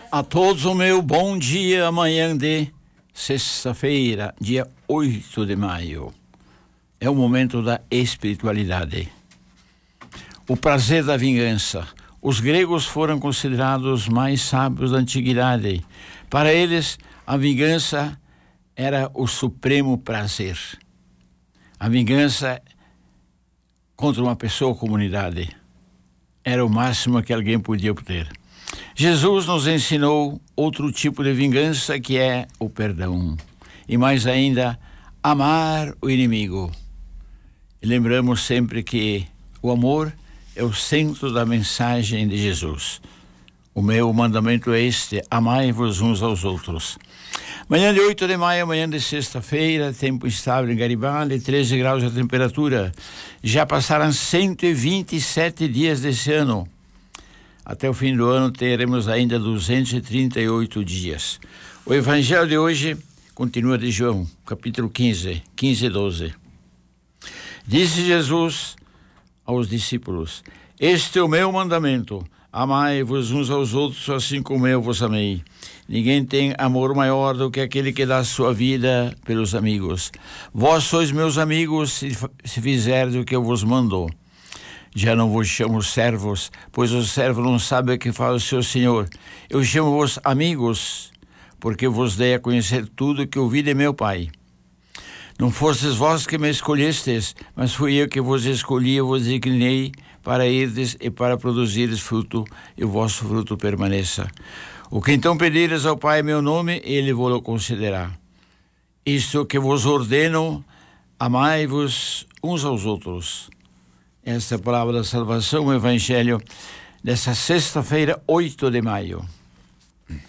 A todos o meu bom dia, amanhã de sexta-feira, dia 8 de maio. É o momento da espiritualidade. O prazer da vingança. Os gregos foram considerados os mais sábios da antiguidade. Para eles, a vingança era o supremo prazer. A vingança contra uma pessoa ou comunidade era o máximo que alguém podia obter. Jesus nos ensinou outro tipo de vingança, que é o perdão. E mais ainda, amar o inimigo. E lembramos sempre que o amor é o centro da mensagem de Jesus. O meu mandamento é este: amai-vos uns aos outros. Manhã de 8 de maio, manhã de sexta-feira, tempo estável em Garibaldi, 13 graus a temperatura. Já passaram 127 dias desse ano. Até o fim do ano teremos ainda 238 dias. O evangelho de hoje continua de João, capítulo 15 e 12. Disse Jesus aos discípulos: este é o meu mandamento, amai-vos uns aos outros assim como eu vos amei. Ninguém tem amor maior do que aquele que dá sua vida pelos amigos. Vós sois meus amigos se fizerdes o que eu vos mando. Já não vos chamo servos, pois o servo não sabe o que faz o seu senhor. Eu chamo-vos amigos, porque vos dei a conhecer tudo que ouvi de meu Pai. Não fostes vós que me escolhestes, mas fui eu que vos escolhi e vos designei para irdes e para produzires fruto, e o vosso fruto permaneça. O que então pedires ao Pai em meu nome, ele vos concederá. Isto que vos ordeno, amai-vos uns aos outros. Esta é a palavra da salvação, o evangelho dessa sexta-feira, 8 de maio.